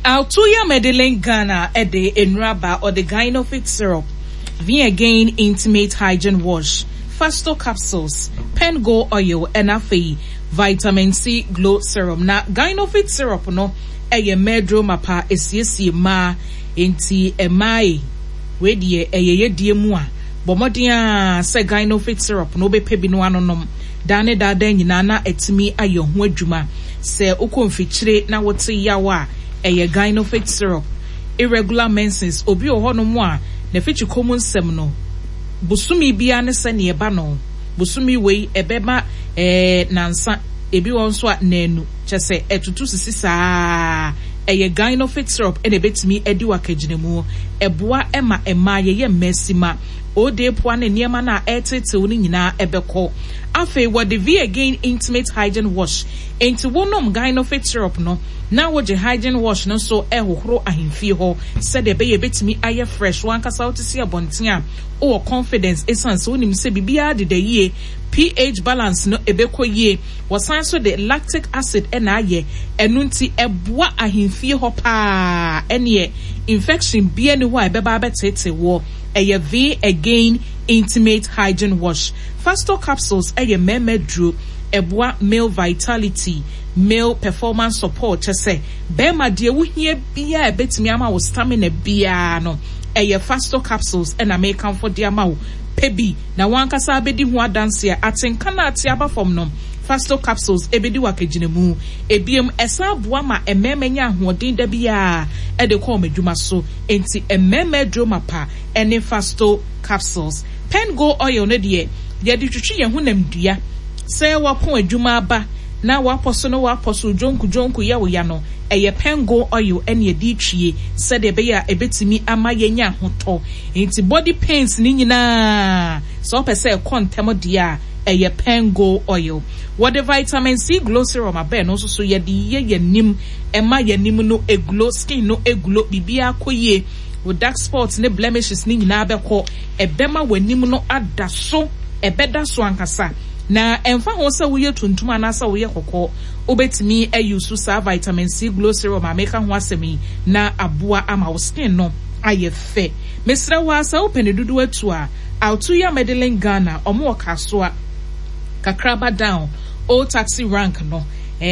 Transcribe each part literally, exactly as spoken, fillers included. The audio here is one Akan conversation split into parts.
Altuya Medellin Ghana ede enraba or the Gynofit syrup. V again intimate hygiene wash. Fasto capsules. Pengo oil and afe. Vitamin C glow serum. Na Gynofit syrup no eye medro mapa esiesie ma enti emai. Wedie eye ye die mu a. Bomodia se Gynofit syrup no be pebi no anonom. Dane dada nyina na etimi ayo ho adwuma. Se ukomfichire na wote yawa eye Gynofit syrup. Irregular menses obi ohono mu a na fichi common sem no. Busumi bia ne se ne eba no. Busumi wei ebeba eh nansa ebi won so a nanu chese etutu sisi saa eye Gynofit syrup ene betimi edi wakaginemu eboa ema ema ye mesima ode poa ne niema na etete woni nyina ebekọ afi what the V again intimate hygiene wash enti wonom Gynofit syrup no na wo je hygiene wash no so ehohoro ahemfie ho said e be ye betimi aye fresh wan kasa otisi abonten a o confidence essence wonim se bibia de ye pH balance no ebekọ ye wasan so the lactic acid ena aye enunti eboa ahemfie ho pa ene infection bia ne ho a beba betete wo eye V again intimate hygiene wash. Fasto capsules eye memedru eboa male vitality, male performance support chese bema de wo hie bia ebetimi ama wo stamina bia no eye Fasto capsules ena make comfort de ama wo pebi na wankasa abedi ho adanse a atenka na ate aba fom no Fasto capsules ebedi wakaginemu ebiem esa boa ma ememenya ahoden da bia e de ko madwuma so enti ememedro mapa ene Fasto capsules. Pengo oil no de ye de twetwe ye honam dua se wapon adwuma aba na waposo no waposo jonku jonku ye wo ya no eye Pengo oil ene ye di twie se de be ya ebetimi ama yenya hoto enti body pains ni nyina so pese kontem dia eye Pengo oil. What the vitamin C glow serum abe no so so ye di ye yanim ema yanim no e glow skin no e glow bibia koye with dark spots ne blemishes ni nyina abekọ ebema wanim no adaso ebeda so ankasa na emfa ho se wo ye tuntum anasa wo ye kokọ obetimi ayusu sa vitamin C glow serum ameka ho asemi na aboa ama wo skin no aye fe mesra wa sa open dudu atu a Altuya Medellin Ghana omo okaso a kakraba down o taxi rank no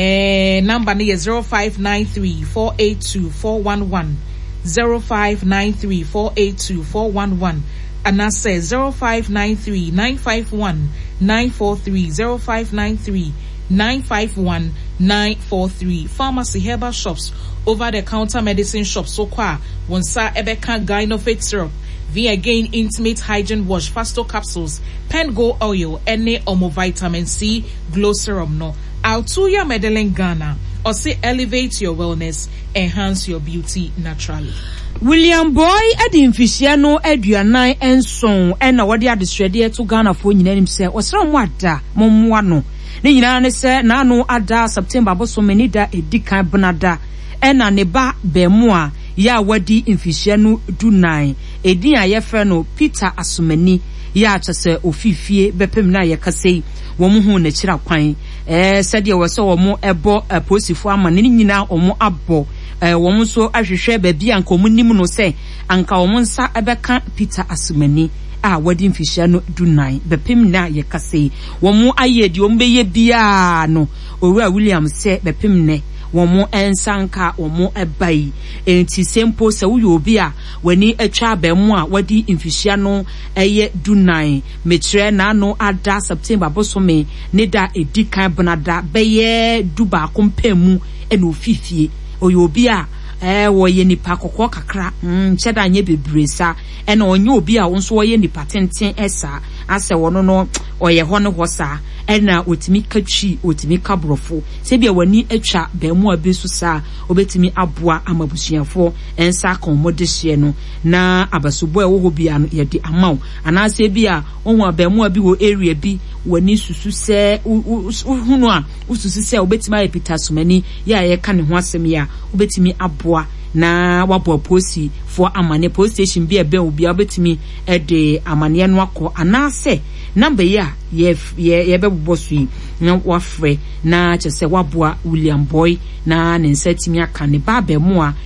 eh number ni zero five nine three four eight two four one one zero five nine three four eight two four one one and I say zero five nine three nine five one nine four three zero five nine three nine five one nine four three. Pharmacy herbal shops, over the counter medicine shops so kwa wonsa ebeka Gynofit syrup, V again intimate hygiene wash, Fasto capsules, Pengo oil, ene omo vitamin C glow serum no. Altuya Medellin Ghana or say elevate your wellness, enhance your beauty naturally. William Boy edi mfisiano eduanan enson ena wode adesrede to Ghana fo nyina nim se osra mo ada mommoa no ne nyina ne se na no ada September boso menida edikan benada ena ne ba bemu a ya wadi mfisiano dunan edin ayefe no Peter Asumani ya chese ofifie bepem na yekasei womu hu na kira kwan eh sede wo so womu ebo aposifo ama ne nyina omu abo eh womu so ahwehwe ba bia anka omu nim no se anka omu nsa ebeka Peter Asumani a wadi mfihia no dunan bepem na yekasei womu ayedi omu beye bia no owura William se bepem ne womu ensanka womu ebai enti sempo se wo obi a wani atwa abemu a wadi mfihia no eye dunan metre na no ada September bosome ne da edikan benada beye duba kompemu eno ofifie oyo obi a eh wo ye nipa kokko kakra mm cheda anye bebresa ena onye obi a wonso wo ye nipa tenten esa ase wono no oye ho ne hosa ena otimi katwi otimi kabrofo se bia wani atwa bemu abesu sa obetimi aboa amabusuafo ensa kon modehye no na abasobo e wo bia no ye di amaw ana se bia onwa bemu abi wo area bi wani susu se hunu a ususu se obetimi aye Peter Asumani ya ye ka ne ho asem ya obetimi aboa na wabo posi for amane post station bi ebe obi obetimi e de amane no akọ ana se number ya ye ye be bosu na wafre na chese waboa William Boy na ne nsatimi aka ne ba ba mu a